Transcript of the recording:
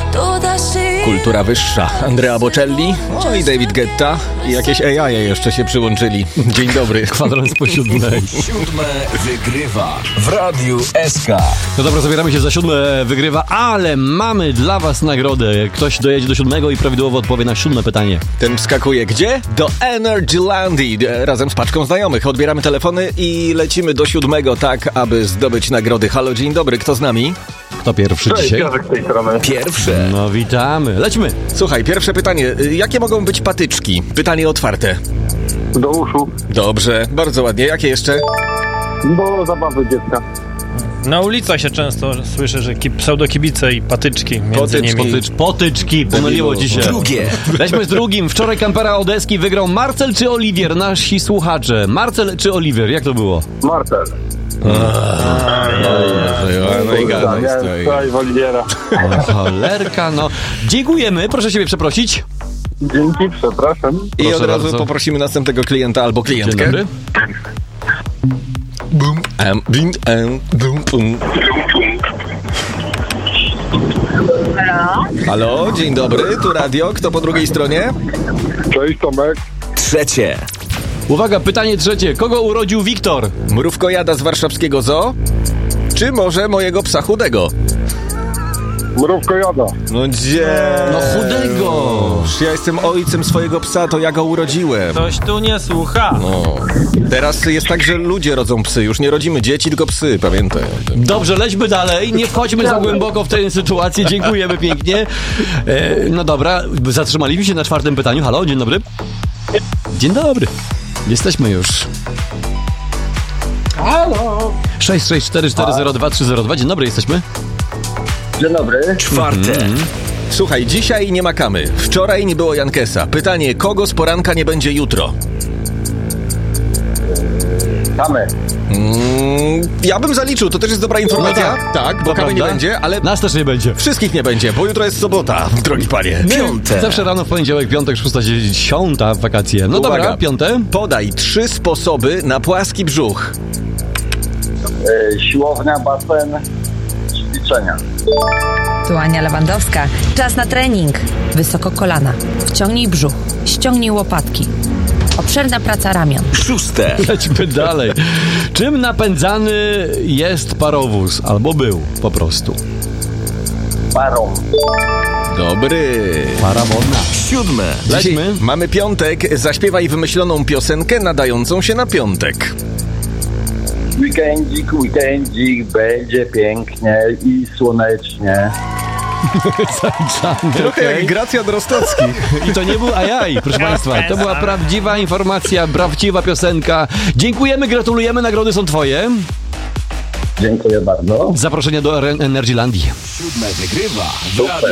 Kultura wyższa. Andrea Bocelli, no i David Guetta i jakieś AI jeszcze się przyłączyli. Dzień dobry. Kwadrans po 7. 7 wygrywa w Radiu SK. No dobra, zabieramy się za 7 wygrywa, ale mamy dla was nagrodę. Ktoś dojedzie do 7 i prawidłowo odpowie na 7 pytanie. Ten wskakuje gdzie? Do Energylandii razem z paczką znajomych. Odbieramy telefony i lecimy do 7, tak aby zdobyć nagrody. Halo, dzień dobry, kto z nami? Kto pierwszy dzisiaj? Z tej strony. Pierwsze. No witamy, lećmy. Słuchaj, pierwsze pytanie. Jakie mogą być patyczki? Pytanie otwarte. Do uszu. Dobrze, bardzo ładnie. Jakie jeszcze? Do zabawy dziecka. Na ulicach się często słyszy, że pseudokibice i patyczki między nimi. Potyczki, pomyliło ci się. Drugie. Lećmy z drugim. Wczoraj kampera Odeski wygrał Marcel czy Oliwier? Nasi słuchacze. Marcel czy Oliwier? Jak to było? Marcel. No i gadaj. Tutaj Woliwiera. Cholerka, no. Dziękujemy, proszę siebie przeprosić. Dzięki, przepraszam. I Proszę od razu bardzo. poprosimy następnego klienta albo Dzień klientkę. dobry. Bum, bim, bum, bum. Halo, dzień dobry, tu radio. Kto po drugiej stronie? Cześć Tomek. Trzecie. Uwaga, pytanie trzecie. Kogo urodził Wiktor? Mrówkojada z warszawskiego zoo? Czy może mojego psa chudego? Mrówkojada. No gdzie? No chudego. Ja jestem ojcem swojego psa, to ja go urodziłem. Ktoś tu nie słucha. No. Teraz jest tak, że ludzie rodzą psy. Już nie rodzimy dzieci, tylko psy, pamiętaj o tym. Dobrze, lećmy dalej. Nie wchodźmy za głęboko w tę sytuację. Dziękujemy pięknie. No dobra, zatrzymaliśmy się na 4 pytaniu. Halo, dzień dobry. Dzień dobry. Jesteśmy już. Halo. 664402302. Dzień dobry, jesteśmy. Dzień dobry. Czwarte. Słuchaj, dzisiaj nie makamy. Wczoraj nie było Jankesa. Pytanie, kogo z poranka nie będzie jutro? Mamy. Ja bym zaliczył, to też jest dobra informacja. No tak, bo to kamy nie prawda. będzie, ale Nas też nie będzie. wszystkich nie będzie, bo jutro jest sobota, drogi panie. Piąte. Zawsze rano w poniedziałek, piątek, 6:10 w wakacje. No Uwaga. dobra, 5. Podaj 3 sposoby na płaski brzuch. Siłownia, basen, ćwiczenia. Tu Ania Lewandowska. Czas na trening. Wysoko kolana. Wciągnij brzuch. Ściągnij łopatki. Obszerna praca ramion. Szóste. Lećmy dalej. Czym napędzany jest parowóz? Albo był po prostu. Parą. Dobry. Para wodna. Siódme. Dzisiaj Lećmy. mamy piątek, zaśpiewaj wymyśloną piosenkę nadającą się na piątek. Weekendzik, będzie pięknie i słonecznie. Zaliczamy. Trochę jak Gracja Drostocki. I to nie był ajaj, proszę państwa. To była prawdziwa informacja, prawdziwa piosenka. Dziękujemy, gratulujemy, nagrody są twoje. Dziękuję bardzo. Zaproszenie do Energylandii. 7 wygrywa w Radiu